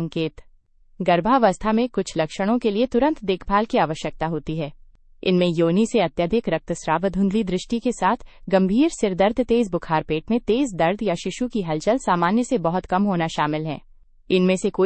संकेत। गर्भावस्था में कुछ लक्षणों के लिए तुरंत देखभाल की आवश्यकता होती है। इनमें योनि से अत्यधिक रक्तस्राव, धुंधली दृष्टि के साथ गंभीर सिरदर्द, तेज बुखार, पेट में तेज दर्द या शिशु की हलचल सामान्य से बहुत कम होना शामिल है। इनमें से कोई